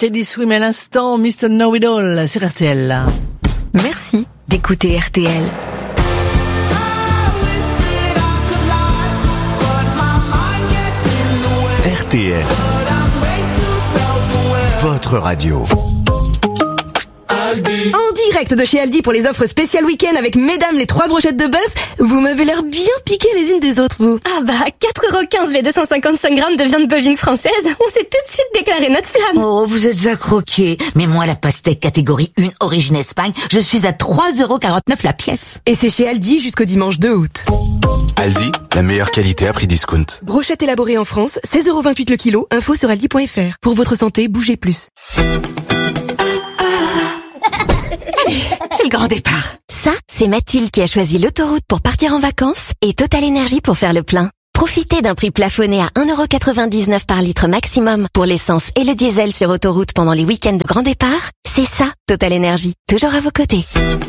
Teddy Swim à l'instant, Mr. Know It All sur RTL. Merci d'écouter RTL. RTL, votre radio. En direct de chez Aldi pour les offres spéciales week-end avec mesdames les 3 brochettes de bœuf. Vous m'avez l'air bien piquées les unes des autres, vous. Ah bah, 4,15€ les 255 grammes de viande bovine française. On s'est tout de suite déclaré notre flamme. Oh, vous êtes à croquer. Mais moi, la pastèque catégorie 1 origine Espagne, je suis à 3,49€ la pièce. Et c'est chez Aldi jusqu'au dimanche 2 août. Aldi, la meilleure qualité à prix discount. Brochette élaborée en France, 16,28€ le kilo. Info sur aldi.fr. Pour votre santé, bougez plus. C'est le grand départ. Ça, c'est Mathilde qui a choisi l'autoroute pour partir en vacances et Total Énergie pour faire le plein. Profitez d'un prix plafonné à 1,99€ par litre maximum pour l'essence et le diesel sur autoroute pendant les week-ends de grand départ. C'est ça, Total Énergie. Toujours à vos côtés.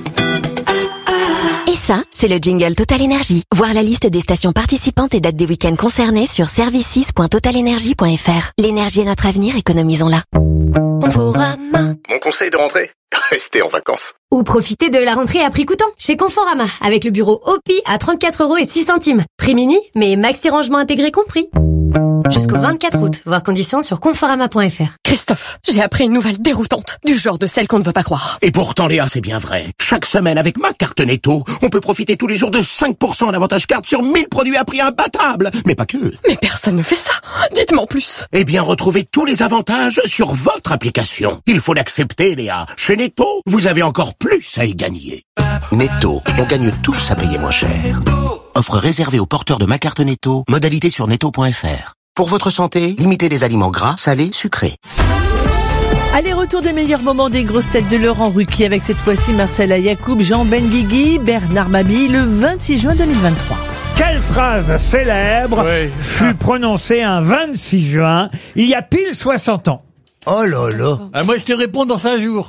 Et ça, c'est le jingle Total Énergie. Voir la liste des stations participantes et dates des week-ends concernés sur services6.totalenergie.fr. L'énergie est notre avenir, économisons-la. Mon conseil de rentrée, restez en vacances. Ou profitez de la rentrée à prix coûtant chez Conforama avec le bureau OPI à 34,06€. Prix mini, mais maxi rangement intégré compris. Jusqu'au 24 août, voir conditions sur conforama.fr. Christophe, j'ai appris une nouvelle déroutante, du genre de celle qu'on ne veut pas croire. Et pourtant, Léa, c'est bien vrai. Chaque semaine, avec ma carte Netto, on peut profiter tous les jours de 5% en avantage carte sur 1000 produits à prix imbattable. Mais pas que. Mais personne ne fait ça. Dites-moi en plus. Eh bien, retrouvez tous les avantages sur votre application. Il faut l'accepter, Léa. Chez Netto, vous avez encore plus à y gagner. Netto, on gagne tous à payer moins cher. Offre réservée aux porteurs de ma carte Netto, modalité sur netto.fr. Pour votre santé, limitez les aliments gras, salés, sucrés. Allez, retour des meilleurs moments des grosses têtes de Laurent Ruquier avec cette fois-ci Marcella Yacoub, Jean Benguigui, Bernard Mabille le 26 juin 2023. Quelle phrase célèbre fut prononcée un 26 juin, il y a pile 60 ans? Oh là là. Ah, moi, je te réponds dans 5 jours.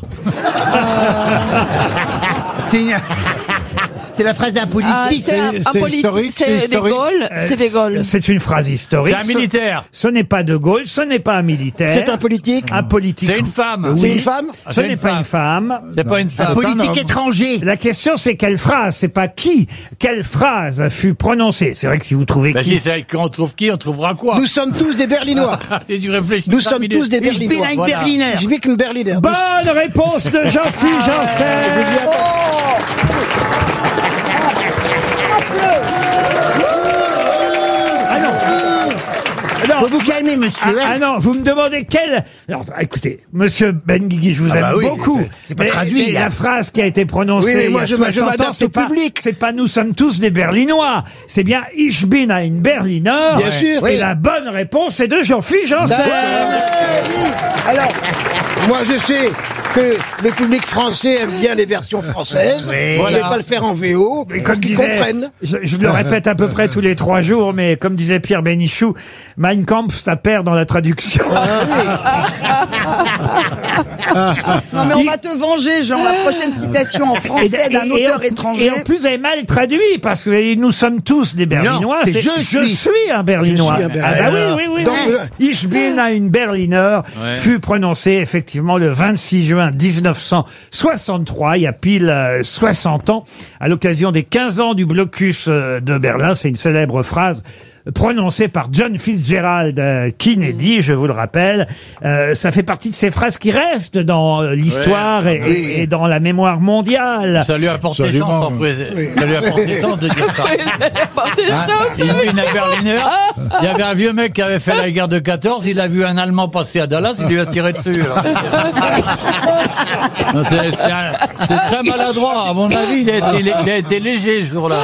C'est la phrase d'un politique. C'est historique. C'est De Gaulle. C'est De Gaulle. C'est une phrase historique. C'est un militaire. Ce n'est pas De Gaulle, ce n'est pas un militaire. C'est un politique. Un politique. C'est une femme. Oui. C'est une femme. Ce n'est pas une femme. C'est pas une femme. Un politique étranger. La question, c'est quelle phrase, c'est pas qui. Quelle phrase fut prononcée? C'est vrai que si vous trouvez Bah, qui. si c'est qu'on trouve qui, on trouvera quoi? Nous sommes tous des Berlinois. Et tu réfléchis. Nous sommes tous des Ich bin Berlinois. ein Voilà. Berliner. Je vis qu'une Berliner. Bonne réponse de Jean-Philippe Janssen. Non. Faut vous calmer, monsieur. Ah non, vous me demandez quelle... Alors, écoutez, monsieur Benguigui, je vous aime oui, beaucoup. c'est pas traduit, mais là. la phrase qui a été prononcée Oui, mais moi, il y a je 60 ans, m'adapte c'est au pas, public. c'est pas nous sommes tous des Berlinois. C'est bien Ich bin ein Berliner. Bien sûr. Et Oui. la bonne réponse est de Jean-Philippe Janssen. Alors, moi, je sais que le public français aime bien les versions françaises. Oui. On ne va pas le faire en VO. Mais comme Ils disait, comprennent. je le répète à peu près tous les 3 jours, mais comme disait Pierre Bénichou, Mein Kampf, ça perd dans la traduction. Non mais on va te venger, Jean. La prochaine citation en français d'un auteur étranger. Et en plus, vous avez mal traduit, parce que nous sommes tous des Berlinois. Non, c'est je suis un Berlinois. Je suis un Ah bah Berlinois. oui. Donc, Ich bin ein Berliner fut prononcé effectivement le 26 juin 1963, il y a pile 60 ans, à l'occasion des 15 ans du blocus de Berlin. C'est une célèbre phrase prononcée par John Fitzgerald Kennedy, je vous le rappelle. Ça fait partie de ces phrases qui restent dans l'histoire et dans la mémoire mondiale. Ça lui a apporté tant, ça lui a apporté tant de dire ça. Il vit un Berliner. Il y avait un vieux mec qui avait fait la guerre de 14, il a vu un Allemand passer à Dallas, il lui a tiré dessus. C'est très maladroit. À mon avis, il a été léger ce jour-là.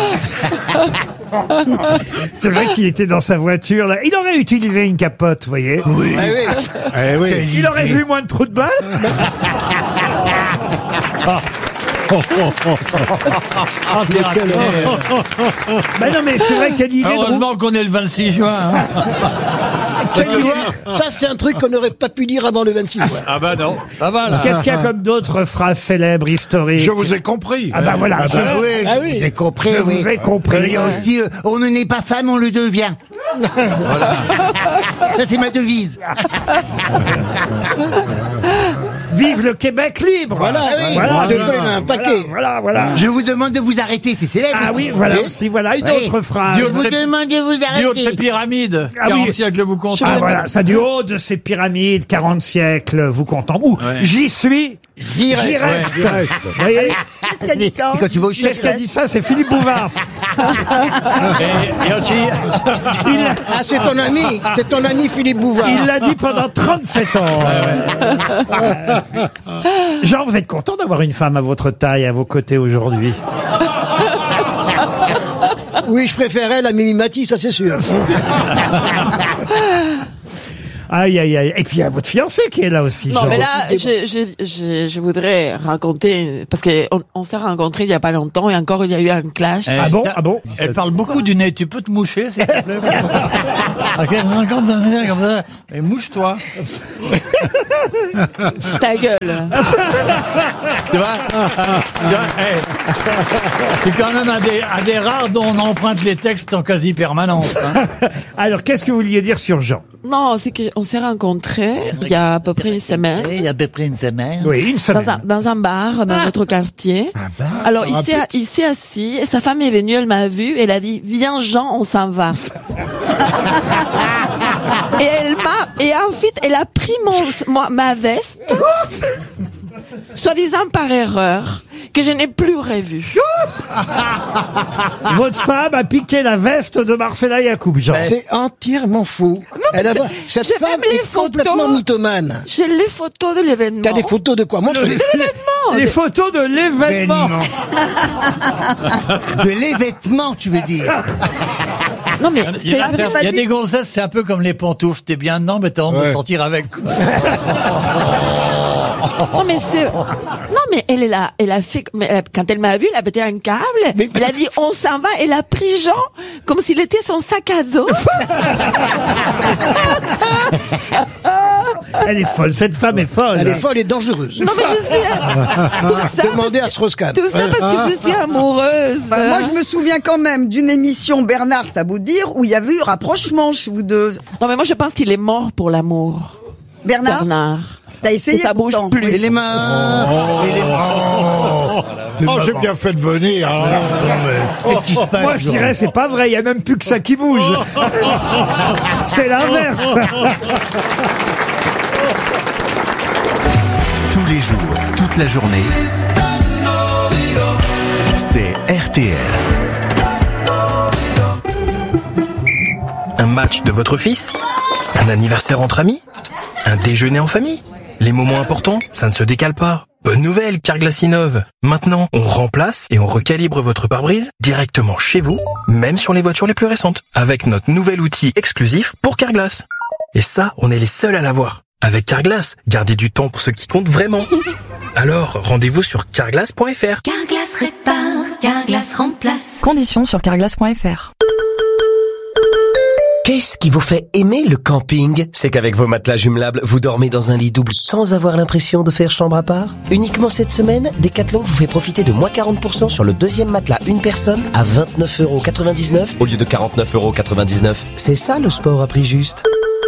C'est vrai qu'il était dans sa voiture, là. Il aurait utilisé une capote, vous voyez. Oui. Il aurait vu moins de trous de balles. C'est raté. Ben non, mais c'est vrai quelle idée Heureusement qu'on est le 26 juin. Hein. Tu vois, ça, c'est un truc qu'on n'aurait pas pu dire avant le 26 juin. Ah bah non, ça va là. Qu'est-ce qu'il y a comme d'autres phrases célèbres, historiques? Je vous ai compris. Ah bah voilà. Ah oui, j'ai compris. Je vous ai compris. Il y a aussi, on ne naît pas femme, on le devient. Voilà. Ça, c'est ma devise. Vive le Québec libre. Voilà, oui. Voilà, de quoi il y en a un paquet. Voilà. Je vous demande de vous arrêter, c'est célèbre. Ah oui, voilà aussi, voilà une autre phrase. Je vous demande de vous Du haut de ces arrêter. pyramides, Ah 40 oui. siècles vous comptez. Ah voilà, ça du haut de ces pyramides, 40 siècles, vous comptons. Ou Ouais. j'y suis, j'y reste. J'y reste. Vous voyez? Qu'est-ce qu'a dit ça? Quand tu vas au chef, Qu'est-ce qu'a dit ça? C'est Philippe Bouvard. Et aussi, Ah, c'est ton ami Philippe Bouvard. Il l'a dit pendant 37 ans. Jean, vous êtes content d'avoir une femme à votre taille, à vos côtés aujourd'hui? Oui, je préférais la Mimimati, ça c'est sûr. Aïe, aïe, aïe. Et puis il y a votre fiancé qui est là aussi. Non, Jean. mais là, je voudrais raconter, parce qu'on s'est rencontrés il y a pas longtemps et encore il y a eu un clash. Ah bon? Ah bon? elle parle beaucoup du nez. Tu peux te moucher, s'il te plaît? Comme ça. Mais mouche-toi. Ta gueule. Tu vois? C'est quand même un des rares dont on emprunte les textes en quasi permanence. Hein. Alors, qu'est-ce que vous vouliez dire sur Jean? Non, c'est qu'on s'est rencontrés il y a à peu près une semaine. Il y a à peu près une semaine. Oui, une semaine. Dans un bar dans notre quartier. Alors il s'est assis et sa femme est venue, elle m'a vu, elle a dit viens Jean, on s'en va. Et ensuite elle a pris ma veste, soi-disant par erreur, que je n'ai plus revue. Votre femme a piqué la veste de Marcella Yacoub, Jean. C'est entièrement faux. Cette j'ai femme même les est complètement photos. mythomane. J'ai les photos de l'événement. T'as des photos de quoi? Montre-les. Les photos de l'événement. De l'événement, tu veux dire. Non mais Il y a des gonzesses, c'est un peu comme les pantoufles. T'es bien dedans, mais t'as envie de sortir avec. Non mais elle est là, elle a fait, quand elle m'a vu, elle a pété un câble, elle a dit on s'en va, elle a pris Jean comme s'il était son sac à dos. Elle est folle, cette femme est folle. Elle est folle et dangereuse. Non mais je suis tout ça. Demandez à Strauss-Kahn. Tout ça parce que je suis amoureuse. Bah, moi, je me souviens quand même d'une émission, Bernard, t'as beau dire, où il y avait eu rapprochement chez vous deux. Non mais moi je pense qu'il est mort pour l'amour. Bernard. T'as essayé Et ça bouge pourtant. plus. Et les mains. j'ai bien fait de venir. Qu'est-ce qui se passe? Moi, je dirais, c'est pas vrai, il y a même plus que ça qui bouge. C'est l'inverse. Tous les jours, toute la journée, c'est RTL. Un match de votre fils? Un anniversaire entre amis? Un déjeuner en famille? Les moments importants, ça ne se décale pas. Bonne nouvelle, Carglass innove. Maintenant, on remplace et on recalibre votre pare-brise directement chez vous, même sur les voitures les plus récentes, avec notre nouvel outil exclusif pour Carglass. Et ça, on est les seuls à l'avoir. Avec Carglass, gardez du temps pour ce qui compte vraiment. Alors, rendez-vous sur carglass.fr. Carglass répare, Carglass remplace. Conditions sur carglass.fr. Qu'est-ce qui vous fait aimer le camping? C'est qu'avec vos matelas jumelables, vous dormez dans un lit double sans avoir l'impression de faire chambre à part? Uniquement cette semaine, Decathlon vous fait profiter de moins 40% sur le deuxième matelas une personne à 29,99 € au lieu de 49,99 €. C'est ça le sport à prix juste.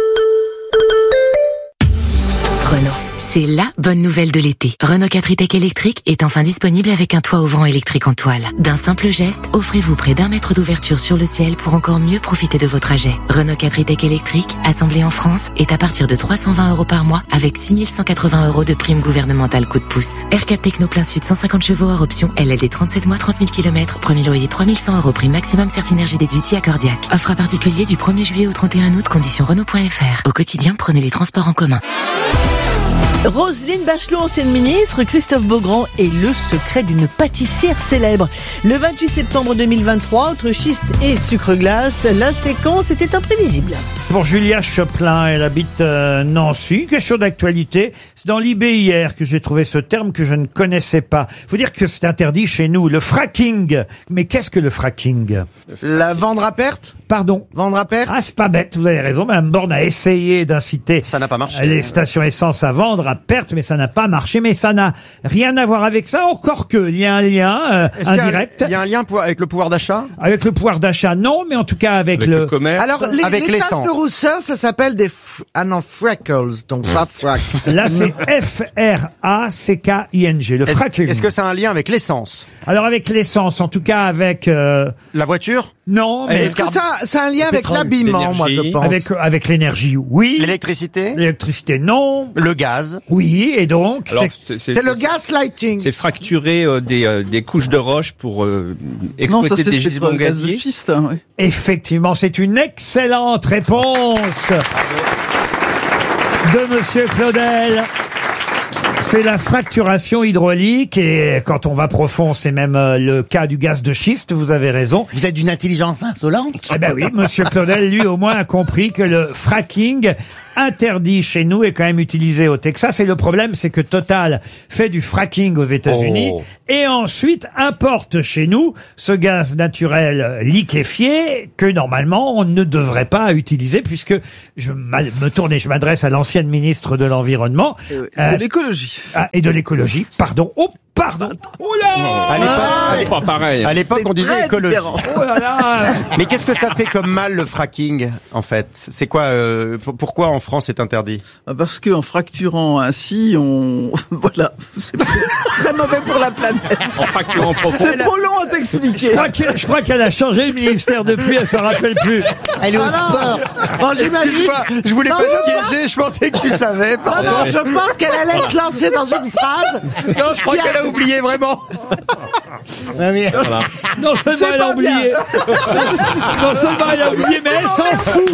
Renault. C'est la bonne nouvelle de l'été. Renault 4 e-Tech électrique est enfin disponible avec un toit ouvrant électrique en toile. D'un simple geste, offrez-vous près d'1 mètre d'ouverture sur le ciel pour encore mieux profiter de vos trajets. Renault 4 e-Tech électrique, assemblé en France, est à partir de 320 € par mois avec 6 180 € de prime gouvernementale coup de pouce. R4 Techno plein sud 150 chevaux hors option, LLD 37 mois 30 000 km, premier loyer 3100 € prime maximum Certinergie déduit accordiaque. Offre à particulier du 1er juillet au 31 août, conditions Renault.fr. Au quotidien, prenez les transports en commun. Roselyne Bachelot, ancienne ministre, Christophe Beaugrand et le secret d'une pâtissière célèbre. Le 28 septembre 2023, entre schiste et sucre glace, la séquence était imprévisible. Pour Julia Choplin, elle habite Nancy. Question d'actualité. C'est dans l'IB hier que j'ai trouvé ce terme que je ne connaissais pas. Faut dire que c'est interdit chez nous, le fracking. Mais qu'est-ce que le fracking? La vendre à perte? Pardon? Vendre à perte? Ah, c'est pas bête, vous avez raison. Mme Borne a essayé d'inciter Ça n'a pas marché. les stations essence à vendre à perte, mais ça n'a pas marché. Mais ça n'a rien à voir avec ça, encore que il y a un lien indirect. Il y a un lien avec le pouvoir d'achat? Avec le pouvoir d'achat, non, mais en tout cas avec le commerce. Alors, avec les taches l'essence. de rousseur, ça s'appelle des freckles, donc pas frac. Là, c'est F-R-A-C-K-I-N-G, le fracking. Est-ce que ça a un lien avec l'essence? Alors avec l'essence, en tout cas avec... La voiture? Non, mais... Est-ce que ça a un lien avec l'habillement, moi, je pense? Avec l'énergie, oui. L'électricité? L'électricité, non. Le gaz? Oui, et donc... Alors, C'est le gaslighting. C'est fracturer des couches de roche pour exploiter des gisements gaziers. Effectivement, c'est une excellente réponse de Monsieur Claudel. C'est la fracturation hydraulique et quand on va profond, c'est même le cas du gaz de schiste, vous avez raison. Vous êtes d'une intelligence insolente. Eh ben oui, Monsieur Claudel, lui, au moins, a compris que le fracking, interdit chez nous, est quand même utilisé au Texas. Et le problème, c'est que Total fait du fracking aux États-Unis et ensuite importe chez nous ce gaz naturel liquéfié que normalement on ne devrait pas utiliser, puisque je m'adresse à l'ancienne ministre de l'Environnement. De l'écologie. Et de l'écologie, pardon. Oh, pardon. Oh là! Pas pareil. À l'époque, on disait écologie. Oh là là! Mais qu'est-ce que ça fait comme mal, le fracking, en fait? C'est quoi, pourquoi en France c'est interdit? Parce qu'en fracturant ainsi, voilà, c'est très mauvais pour la planète. En fracturant profond. C'est trop long à t'expliquer. Je crois qu'elle a changé le ministère depuis, elle se rappelle plus. Elle est au sport. Bon, j'imagine. Je voulais pas te piéger, je pensais que tu savais, pardon. Non, je pense qu'elle allait se lancer dans une phrase. Non, je crois qu'elle a oublié, vraiment. Voilà. Non seulement elle a oublié, non seulement elle a oublié, mais elle s'en fout.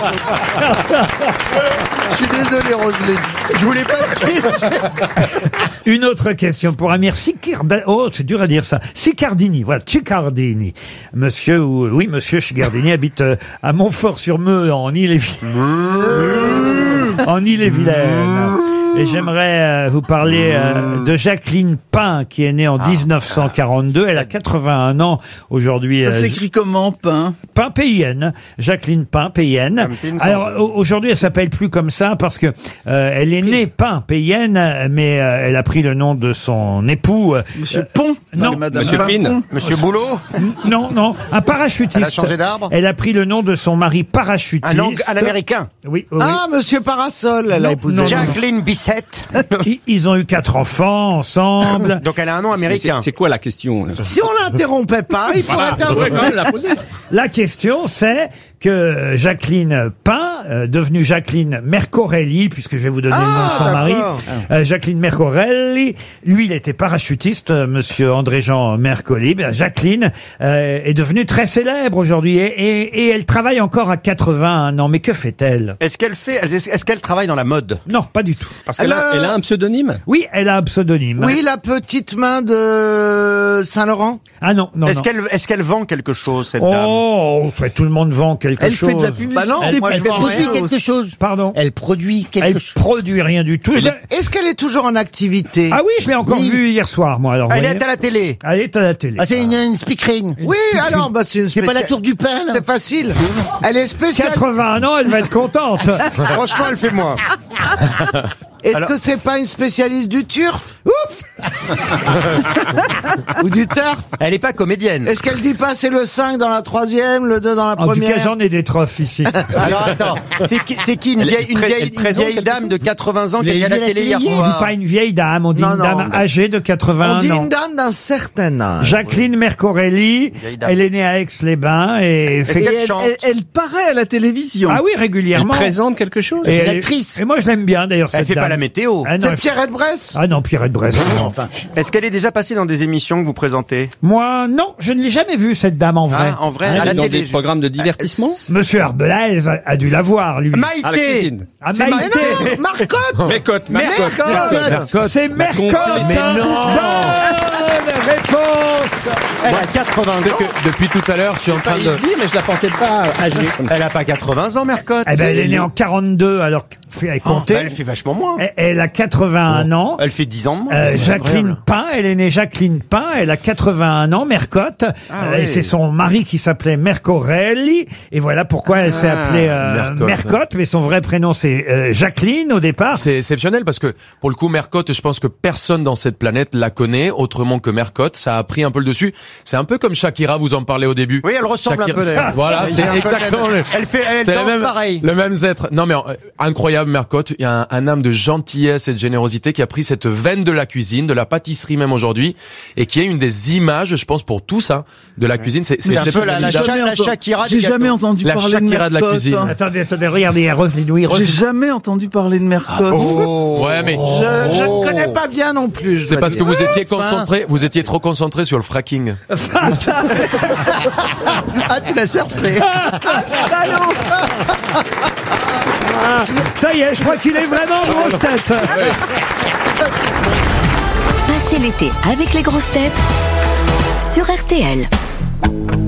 Je suis désolé, Roselyne. Je voulais pas te piéger. Une autre question pour Amir Sicardini. Oh, c'est dur à dire ça. Sicardini, voilà, Sicardini. Monsieur Sicardini habite à Montfort-sur-Meux, en Ille-et-Vilaine. En Ille-et-Vilaine. Et j'aimerais vous parler de Jacqueline Pain, qui est née en 1942. Elle a 81 ans aujourd'hui. Ça s'écrit comment, Pain? Pain, P-I-N. Jacqueline Pain, P-I-N. Alors, aujourd'hui, elle s'appelle plus comme ça parce que elle est née Pain, P-I-N, mais elle a pris le nom de son époux. Monsieur Pont? Non. Monsieur Pin? Monsieur Boulot? Non. Un parachutiste. Elle a changé d'arbre? Elle a pris le nom de son mari parachutiste. À l'américain? Oui. Ah, Monsieur Parasol, elle a épousé. Jacqueline Bissette. Ils ont eu 4 enfants ensemble. Donc elle a un nom américain. C'est quoi la question? Si on l'interrompait pas, il pourrait interrompre. La question, c'est que Jacqueline Pain, devenue Jacqueline Mercorelli, puisque je vais vous donner le nom de son mari, Jacqueline Mercorelli, lui, il était parachutiste, monsieur André-Jean Mercolli. Jacqueline est devenue très célèbre aujourd'hui et elle travaille encore à 81 ans. Mais que fait-elle? Est-ce qu'elle travaille dans la mode? Non, pas du tout. Parce qu'elle a un pseudonyme? Oui, elle a un pseudonyme. Oui, la petite main de Saint-Laurent? Ah non. Est-ce qu'elle vend quelque chose, cette dame? Oh, tout le monde vend quelque chose. Elle fait de la publicité. Bah non, Elle moi, je vends produit rien. quelque chose. Pardon? Elle produit quelque Elle chose. produit rien du tout. Est-ce qu'elle est toujours en activité? Ah oui, je l'ai encore vue hier soir, moi. Alors, Elle vous est voyez. à la télé. Elle est à la télé. Ah, c'est une speakerine. Oui, alors, c'est une C'est pas la tour du pain, là? C'est facile. Elle est spéciale. 81 ans, elle va être contente. Franchement, elle fait moins. Est-ce que c'est pas une spécialiste du turf? Ouf! Ou du turf? Elle est pas comédienne. Est-ce qu'elle dit pas c'est le 5 dans la 3e, le 2 dans la En tout première? cas, j'en ai des trophes ici. Alors attends, c'est qui une vieille dame de 80 ans qui est à la télé hier On dit soir? pas une vieille dame, on dit Non, une non. dame âgée de 81 ans. On dit une dame d'un certain âge. Jacqueline Mercorelli, Vieille dame. elle est née à Aix-les-Bains et Est-ce qu'elle chante? Elle paraît à la télévision. Ah oui, Elle régulièrement. présente quelque chose? Et C'est une elle- actrice. Et moi, je l'aime bien, d'ailleurs, Elle cette fait dame. pas la météo. Ah non, C'est elle- Pierrette Bresse? Ah non, Pierrette Bresse. Non. enfin. Est-ce qu'elle est déjà passée dans des émissions que vous présentez? Moi, non, je ne l'ai jamais vue, cette dame, en vrai. En vrai, à la Dans télé. des programmes de divertissement? Monsieur Arbelaez a dû la voir, lui. Maïté. À la cuisine. Ah, C'est Maïté. Marcotte. Mercotte. C'est Mercotte. Mais non. Bonne réponse. Elle a 80 ans. Depuis tout à l'heure, je suis en train de... mais je la pensais pas âgée. Elle a pas 80 ans, Mercotte. Eh ben, elle est née en 42, alors elle comptait. Elle fait vachement moins. Elle a 81 ans. Elle fait 10 ans de moins. Jacqueline Pain, elle est née Jacqueline Pain, elle a 81 ans, Mercotte. Et c'est son mari qui s'appelait Mercorelli. Et voilà pourquoi elle s'est appelée Mercotte, mais son vrai prénom c'est Jacqueline au départ. C'est exceptionnel parce que pour le coup Mercotte, je pense que personne dans cette planète la connaît autrement que Mercotte. Ça a pris un peu le dessus. C'est un peu comme Shakira, vous en parlez au début. Oui, elle ressemble Shakira, un peu d'ailleurs. Voilà, Il y c'est a un peu exactement le même. Elle c'est danse pareil. le même être. Non mais incroyable Mercotte. Il y a un âme de gentillesse et de générosité qui a pris cette veine de la cuisine, de la pâtisserie même aujourd'hui, et qui est une des images, je pense pour tous, hein, de la cuisine. C'est un peu la Shakira. J'ai jamais entendu la parler Shakira de de la Mercotte. cuisine. Attendez, regardez, il y a Roselyne. Oui, J'ai jamais entendu parler de Mercotte. Ouais, mais Je ne connais pas bien non plus. c'est parce que vous étiez concentré, vous étiez trop concentré sur le fracking. Ah, tu l'as cherché. Ça y est, je crois qu'il est vraiment grosse tête. Passez l'été avec les grosses têtes sur RTL.